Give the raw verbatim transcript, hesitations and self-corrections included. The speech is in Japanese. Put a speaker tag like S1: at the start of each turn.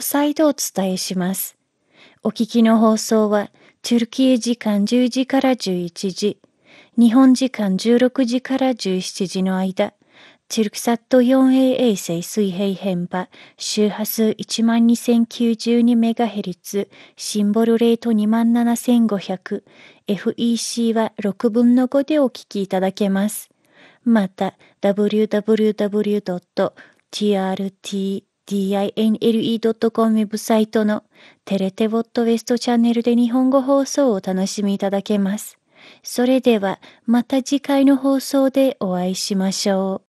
S1: 再度お伝えします。お聞きの放送は、トルキエ時間じゅうじからじゅういちじ、日本時間じゅうろくじからじゅうしちじの間、トルクサット フォーエー 衛星水平変波、周波数 いちまんにせんきゅうじゅうにメガヘルツ、シンボルレート にまんななせんごひゃく、エフイーシー はろくぶんのごでお聞きいただけます。また、ダブリューダブリューダブリュードットティーアールティーディーアイエヌエルイードットコム ウェブサイトのテレテボットウェストチャンネルで日本語放送をお楽しみいただけます。それではまた次回の放送でお会いしましょう。